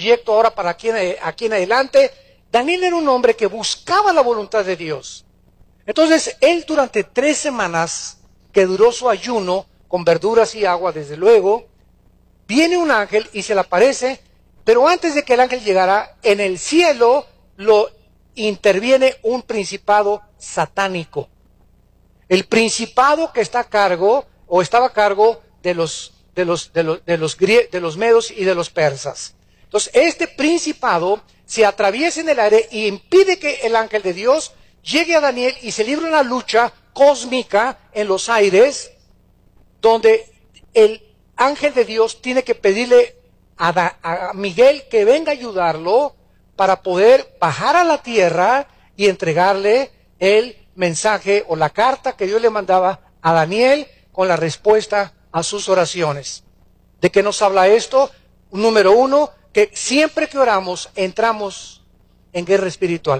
proyecto ahora para aquí en adelante. Daniel era un hombre que buscaba la voluntad de Dios. Entonces, él durante 3 semanas, que duró su ayuno, con verduras y agua, desde luego, viene un ángel y se le aparece, pero antes de que el ángel llegara, en el cielo lo interviene un principado satánico. El principado que está a cargo, o estaba a cargo de los medos y de los persas. Entonces, este principado se atraviesa en el aire y impide que el ángel de Dios llegue a Daniel y se libra una lucha cósmica en los aires, donde el ángel de Dios tiene que pedirle a Miguel que venga a ayudarlo para poder bajar a la tierra y entregarle el mensaje o la carta que Dios le mandaba a Daniel con la respuesta a sus oraciones. ¿De qué nos habla esto? Número 1, que siempre que oramos entramos en guerra espiritual.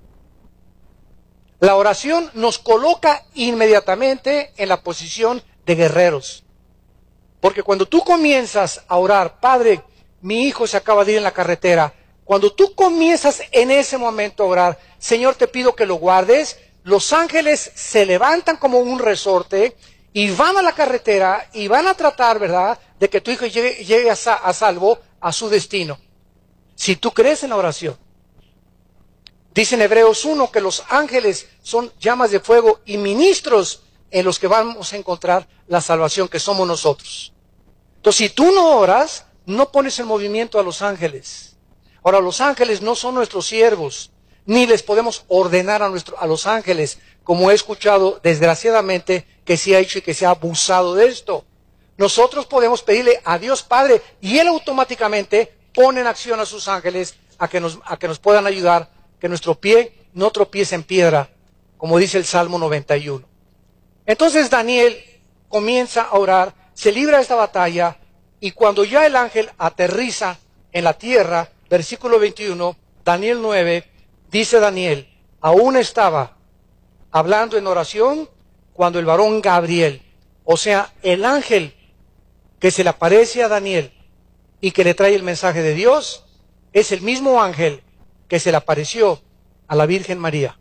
La oración nos coloca inmediatamente en la posición de guerreros. Porque cuando tú comienzas a orar, Padre, mi hijo se acaba de ir en la carretera. Cuando tú comienzas en ese momento a orar, Señor, te pido que lo guardes. Los ángeles se levantan como un resorte y van a la carretera y van a tratar, ¿verdad?, de que tu hijo llegue a salvo a su destino. Si tú crees en la oración. Dice en Hebreos 1 que los ángeles son llamas de fuego y ministros en los que vamos a encontrar la salvación, que somos nosotros. Entonces, si tú no oras, no pones en movimiento a los ángeles. Ahora, los ángeles no son nuestros siervos, ni les podemos ordenar a los ángeles, como he escuchado desgraciadamente que se ha hecho y que se ha abusado de esto. Nosotros podemos pedirle a Dios Padre y Él automáticamente pone en acción a sus ángeles a que nos puedan ayudar, que nuestro pie no tropiece en piedra, como dice el Salmo 91. Entonces Daniel comienza a orar, se libra de esta batalla, y cuando ya el ángel aterriza en la tierra, versículo 21, Daniel 9, dice Daniel, aún estaba hablando en oración cuando el varón Gabriel, o sea, el ángel que se le aparece a Daniel y que le trae el mensaje de Dios, es el mismo ángel que se le apareció a la Virgen María.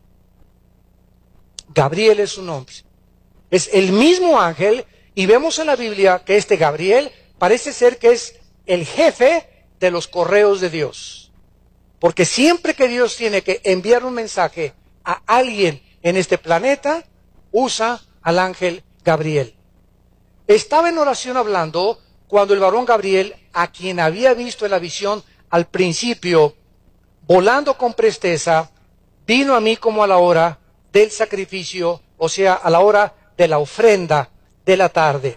Gabriel es su nombre. Es el mismo ángel, y vemos en la Biblia que este Gabriel parece ser que es el jefe de los correos de Dios. Porque siempre que Dios tiene que enviar un mensaje a alguien en este planeta, usa al ángel Gabriel. Estaba en oración hablando cuando el varón Gabriel, a quien había visto en la visión al principio, volando con presteza, vino a mí como a la hora del sacrificio, o sea, a la hora de la ofrenda de la tarde.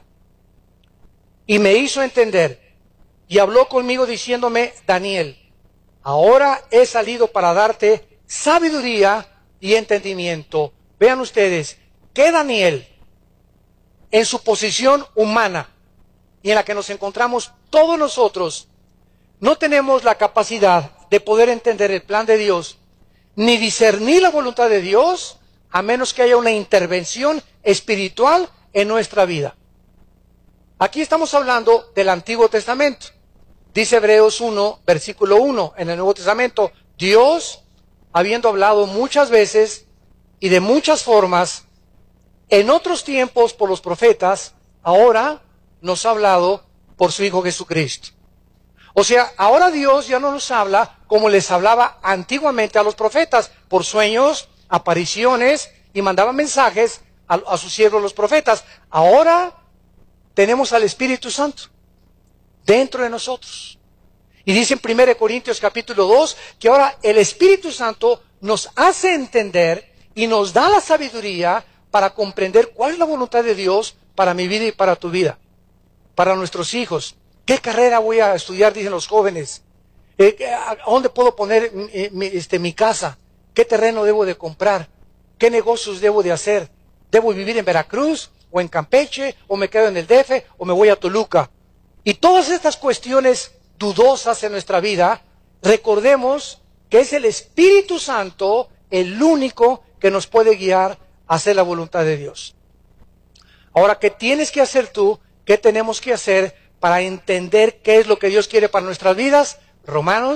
Y me hizo entender, y habló conmigo diciéndome, Daniel, ahora he salido para darte sabiduría y entendimiento. Vean ustedes, que Daniel, en su posición humana, y en la que nos encontramos todos nosotros, no tenemos la capacidad de poder entender el plan de Dios, ni discernir la voluntad de Dios, a menos que haya una intervención espiritual en nuestra vida. Aquí estamos hablando del Antiguo Testamento. Dice Hebreos 1, versículo 1, en el Nuevo Testamento, Dios, habiendo hablado muchas veces y de muchas formas, en otros tiempos por los profetas, ahora nos ha hablado por su Hijo Jesucristo. O sea, ahora Dios ya no nos habla como les hablaba antiguamente a los profetas, por sueños, apariciones, y mandaba mensajes a sus siervos los profetas. Ahora tenemos al Espíritu Santo dentro de nosotros. Y dice en 1 Corintios capítulo 2 que ahora el Espíritu Santo nos hace entender y nos da la sabiduría para comprender cuál es la voluntad de Dios para mi vida y para tu vida, para nuestros hijos. ¿Qué carrera voy a estudiar? Dicen los jóvenes. ¿A dónde puedo poner mi casa? ¿Qué terreno debo de comprar? ¿Qué negocios debo de hacer? ¿Debo vivir en Veracruz o en Campeche o me quedo en el DF o me voy a Toluca? Y todas estas cuestiones dudosas en nuestra vida, recordemos que es el Espíritu Santo el único que nos puede guiar a hacer la voluntad de Dios. Ahora, ¿qué tienes que hacer tú? ¿Qué tenemos que hacer para entender qué es lo que Dios quiere para nuestras vidas? Romanos